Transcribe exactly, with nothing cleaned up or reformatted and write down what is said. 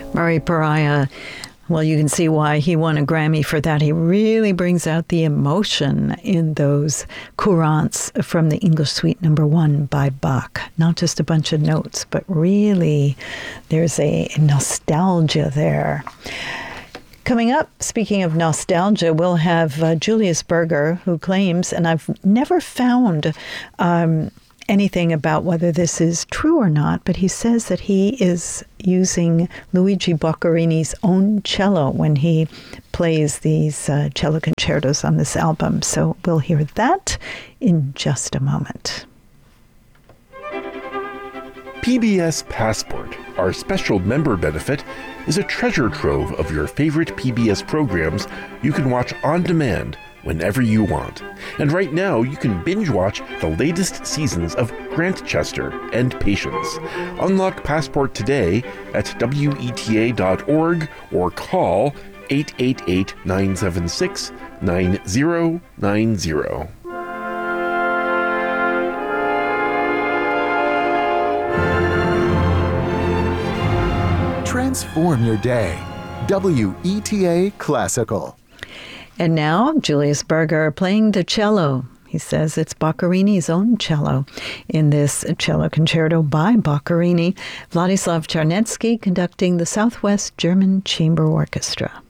Murray Pariah, well, you can see why he won a Grammy for that. He really brings out the emotion in those courants from the English Suite Number One by Bach. Not just a bunch of notes, but really there's a nostalgia there. Coming up, speaking of nostalgia, we'll have uh, Julius Berger, who claims, and I've never found um, anything about whether this is true or not, but he says that he is using Luigi Boccherini's own cello when he plays these uh, cello concertos on this album. So we'll hear that in just a moment. P B S Passport, our special member benefit, is a treasure trove of your favorite P B S programs you can watch on demand whenever you want. And right now, you can binge watch the latest seasons of Grantchester and Patience. Unlock Passport today at W E T A dot org or call eight eight eight, nine seven six, nine zero nine zero. Transform your day. W E T A Classical. And now, Julius Berger playing the cello. He says it's Boccherini's own cello in this cello concerto by Boccherini. Vladislav Charnetsky conducting the Southwest German Chamber Orchestra.